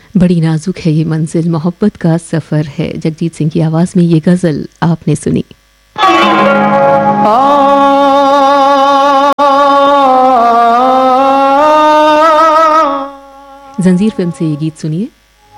बड़ी नाजुक है ये मंजिल, मोहब्बत का सफर है। जगजीत सिंह की आवाज में ये गजल आपने सुनी। जंजीर फिल्म से ये गीत सुनिए।